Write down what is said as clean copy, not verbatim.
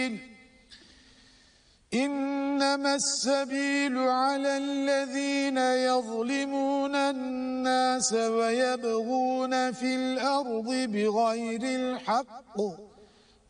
إنما السبيل على الذين يظلمون الناس ويبغون في الأرض بغير الحق